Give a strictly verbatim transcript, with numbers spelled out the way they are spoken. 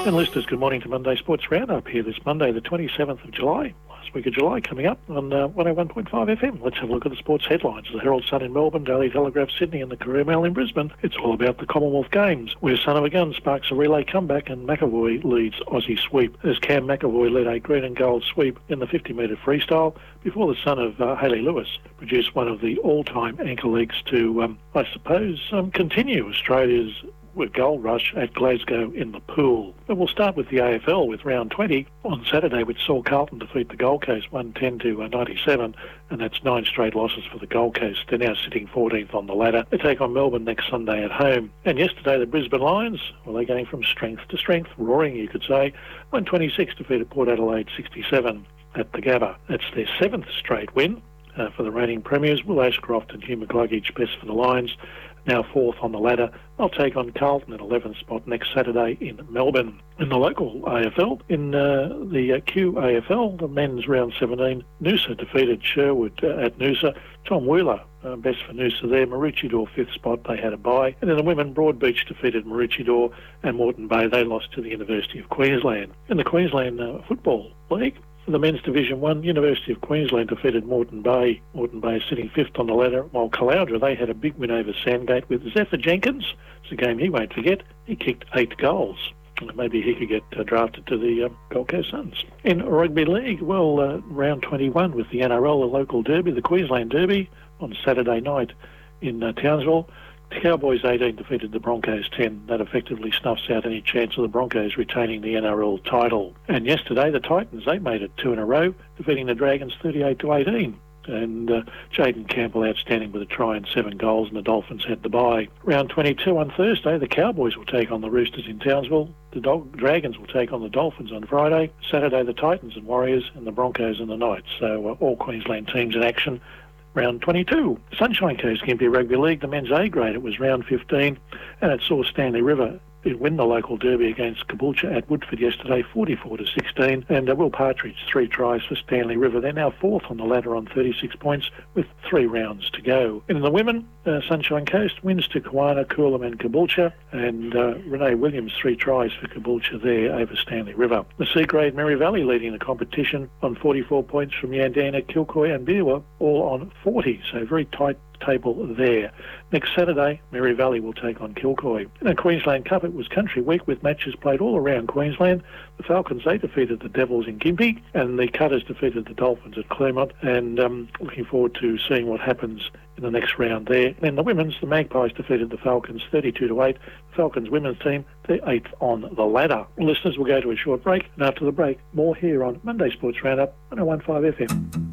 And listeners, good morning to Monday Sports Roundup here this Monday, the twenty-seventh of July. Last week of July coming up on uh, one oh one point five F M. Let's have a look at the sports headlines. The Herald Sun in Melbourne, Daily Telegraph Sydney and the Courier Mail in Brisbane. It's all about the Commonwealth Games, where Son of a Gun sparks a relay comeback and McAvoy leads Aussie sweep. As Cam McAvoy led a green and gold sweep in the fifty metre freestyle before the son of uh, Hayley Lewis produced one of the all-time anchor legs to, um, I suppose, um, continue Australia's with gold rush at Glasgow in the pool. But we'll start with the A F L with round twenty on Saturday, which saw Carlton defeat the Gold Coast one ten to ninety-seven, and that's nine straight losses for the Gold Coast. They're now sitting fourteenth on the ladder. They take on Melbourne next Sunday at home. And yesterday, the Brisbane Lions, well, they're going from strength to strength, roaring, you could say. one twenty-six defeated Port Adelaide sixty-seven at the Gabba. That's their seventh straight win uh, for the reigning premiers. Will Ashcroft and Hugh McCluggage each best for the Lions. Now fourth on the ladder. They'll take on Carlton at eleventh spot next Saturday in Melbourne. In the local A F L, in uh, the uh, Q A F L, the men's round seventeen, Noosa defeated Sherwood uh, at Noosa. Tom Wheeler, uh, best for Noosa there. Maroochydore fifth spot, they had a bye. And in the women, Broadbeach defeated Maroochydore, and Moreton Bay, they lost to the University of Queensland. In the Queensland uh, Football League, in the men's Division one, University of Queensland defeated Moreton Bay. Moreton Bay sitting fifth on the ladder, while Caloundra, they had a big win over Sandgate with Zephyr Jenkins. It's a game he won't forget. He kicked eight goals. Maybe he could get uh, drafted to the uh, Gold Coast Suns. In Rugby League, well, uh, round twenty-one with the N R L, the local derby, the Queensland Derby, on Saturday night in uh, Townsville. The Cowboys eighteen defeated the Broncos ten. That effectively snuffs out any chance of the Broncos retaining the N R L title. And yesterday, the Titans, they made it two in a row, defeating the Dragons thirty-eight to eighteen. And uh, Jaden Campbell outstanding with a try and seven goals, and the Dolphins had the bye. Round twenty-two on Thursday, the Cowboys will take on the Roosters in Townsville. The Dog- Dragons will take on the Dolphins on Friday. Saturday, the Titans and Warriors, and the Broncos and the Knights. So uh, all Queensland teams in action. Round twenty-two. Sunshine Coast Gympie Rugby League, the men's A grade, it was round fifteen, and it saw Stanley River win the local derby against Caboolture at Woodford yesterday, forty-four to sixteen, and uh, Will Partridge, three tries for Stanley River. They're now fourth on the ladder on thirty-six points with three rounds to go. And in the women, uh, Sunshine Coast wins to Kawana, Coolum and Caboolture, and uh, Renee Williams, three tries for Caboolture there over Stanley River. The C grade, Mary Valley leading the competition on forty-four points from Yandana, Kilcoy and Beerwah, all on forty, so very tight table there. Next Saturday, Mary Valley will take on Kilcoy. In the Queensland Cup, it was Country Week with matches played all around Queensland. The Falcons, they defeated the Devils in Gympie, and the Cutters defeated the Dolphins at Claremont, and um, looking forward to seeing what happens in the next round there. And in the women's, the Magpies defeated the Falcons thirty-two to eight. The Falcons women's team, they're eighth on the ladder. Listeners, will go to a short break, and after the break, more here on Monday Sports Roundup, one oh one point five F M.